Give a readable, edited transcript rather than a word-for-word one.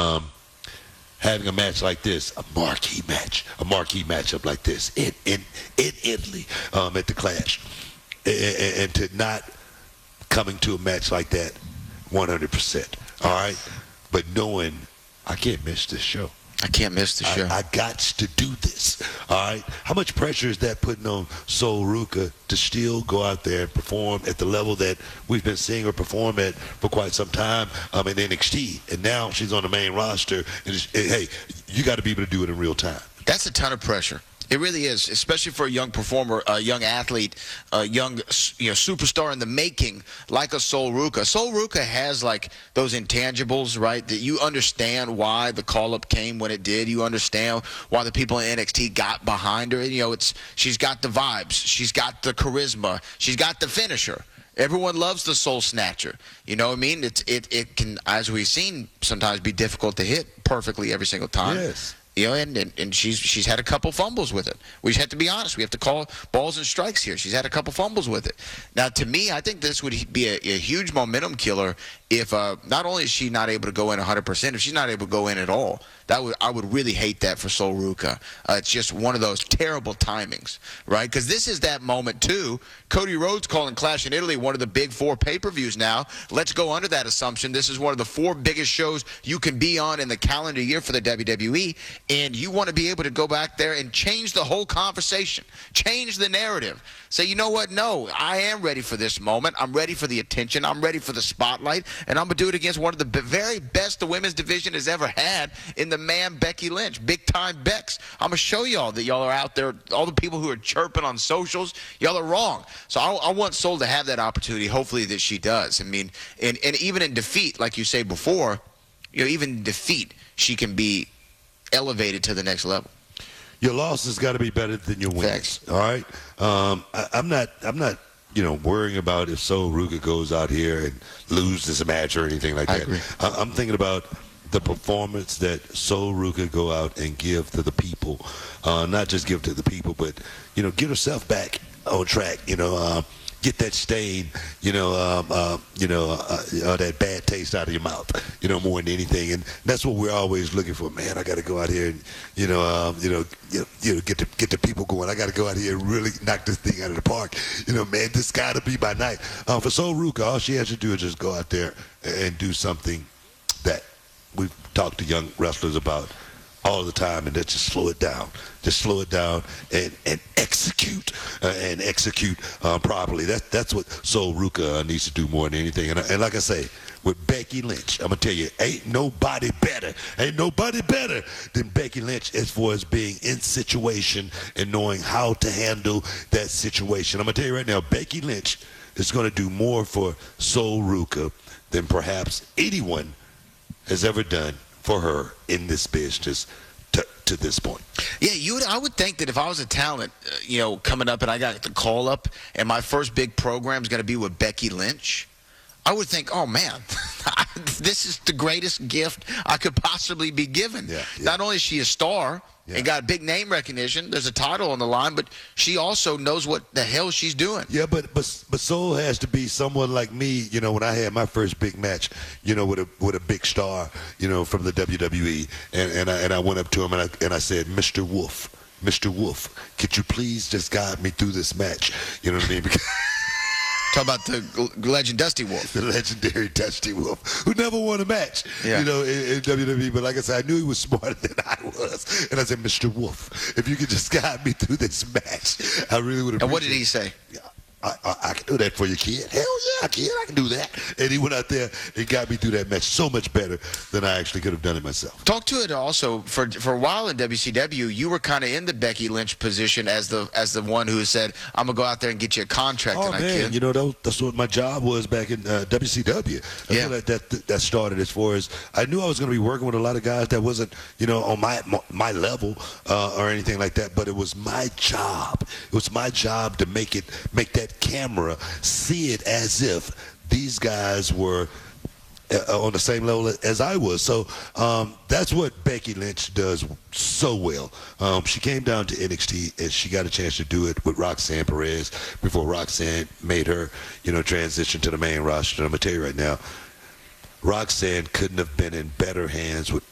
having a match like this, a marquee matchup like this in Italy at the Clash, and to not coming to a match like that 100%. All right, but knowing I can't miss this show. I can't miss the show. I got to do this. All right. How much pressure is that putting on Sol Ruca to still go out there and perform at the level that we've been seeing her perform at for quite some time in NXT? And now she's on the main roster. And hey, you got to be able to do it in real time. That's a ton of pressure. It really is, especially for a young performer, a young athlete, a young superstar in the making like a Sol Ruca. Sol Ruca has like those intangibles, right, that you understand why the call-up came when it did. You understand why the people in NXT got behind her. She's got the vibes. She's got the charisma. She's got the finisher. Everyone loves the Soul Snatcher. You know what I mean? It can, as we've seen, sometimes be difficult to hit perfectly every single time. Yes. And she's had a couple fumbles with it. We just have to be honest. We have to call balls and strikes here. She's had a couple fumbles with it. Now, to me, I think this would be a huge momentum killer if not only is she not able to go in 100%, if she's not able to go in at all. I would really hate that for Sol Ruca. It's just one of those terrible timings, right? Because this is that moment, too. Cody Rhodes calling Clash in Italy one of the big 4 pay-per-views now. Let's go under that assumption. This is one of the 4 biggest shows you can be on in the calendar year for the WWE, and you want to be able to go back there and change the whole conversation, change the narrative. Say, you know what? No, I am ready for this moment. I'm ready for the attention. I'm ready for the spotlight, and I'm going to do it against one of the very best the women's division has ever had in the man Becky Lynch, big-time Bex. I'm going to show y'all that y'all are out there, all the people who are chirping on socials, y'all are wrong. So I want Sol to have that opportunity, hopefully that she does. I mean, and even in defeat, like you say before, even in defeat, she can be elevated to the next level. Your loss has got to be better than your wins. Facts. All right. I'm not worrying about if Sol Ruca goes out here and loses a match or anything like that. I agree. I'm thinking about the performance that Sol Ruca go out and give to the people. Not just give to the people, but get herself back on track. Get that stain, that bad taste out of your mouth, more than anything. And that's what we're always looking for. Man, I got to go out here and, get the people going. I got to go out here and really knock this thing out of the park. Man, this got to be my night. For Sol Ruca, all she has to do is just go out there and do something that we've talked to young wrestlers about all the time, and just slow it down. Just slow it down and execute properly. That's what Sol Ruca needs to do more than anything. And like I say, with Becky Lynch, I'm gonna tell you, ain't nobody better than Becky Lynch as far as being in situation and knowing how to handle that situation. I'm gonna tell you right now, Becky Lynch is gonna do more for Sol Ruca than perhaps anyone has ever done for her in this business to this point. Yeah, I would think that if I was a talent, coming up and I got the call up and my first big program is going to be with Becky Lynch, I would think, oh, man, this is the greatest gift I could possibly be given. Yeah. Not only is she a star and got big name recognition, there's a title on the line, but she also knows what the hell she's doing. Yeah, but Sol has to be someone like me, when I had my first big match, with a big star, from the WWE, and I went up to him and I said, Mr. Wolf, could you please just guide me through this match? You know what I mean? Because Talk about the legend Dusty Wolf. The legendary Dusty Wolf, who never won a match, in WWE. But like I said, I knew he was smarter than I was. And I said, Mr. Wolf, if you could just guide me through this match, I really would appreciate it. And what did he say? I can do that for you, kid. Hell yeah, kid, I can do that. And he went out there and got me through that match so much better than I actually could have done it myself. Talk to it also for a while in WCW. You were kind of in the Becky Lynch position as the one who said, "I'm gonna go out there and get you a contract." Oh tonight, man, kid. that's what my job was back in WCW. I feel like that started as far as I knew I was going to be working with a lot of guys that wasn't on my level or anything like that. But it was my job. It was my job to make that camera see it as if these guys were on the same level as I was. So that's what Becky Lynch does so well. She came down to NXT and she got a chance to do it with Roxanne Perez before Roxanne made her transition to the main roster. And I'm gonna tell you right now, Roxanne couldn't have been in better hands with